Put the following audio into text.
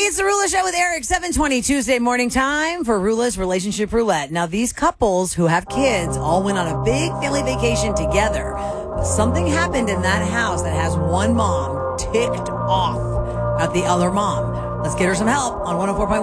It's the Rula Show with Eric, 7:20 Tuesday morning time for Rula's Relationship Roulette. Now, these couples who have kids all went on a big family vacation together. But something happened in that house that has one mom ticked off at the other mom. Let's get her some help on 104.1